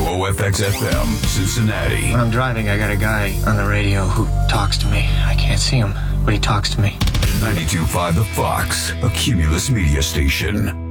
WOFX-FM, Cincinnati. When I'm driving, I got a guy on the radio who talks to me. I can't see him, but he talks to me. 92.5 The Fox, a Cumulus media station.